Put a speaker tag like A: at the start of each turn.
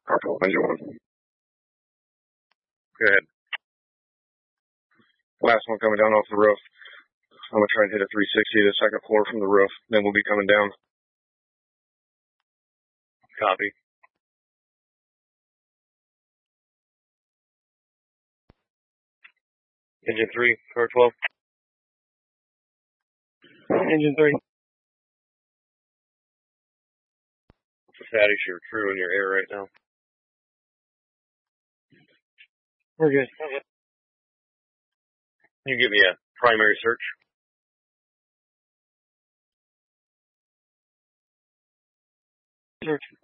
A: Engine 1. Go ahead. Last one coming down off the roof. I'm going to try and hit a 360 to the second floor from the roof. Then we'll be coming down. Copy. Engine 3, car 12. Engine 3. Fatty, you're true in your air right now. We're good. Okay. Can you give me a primary search? Search.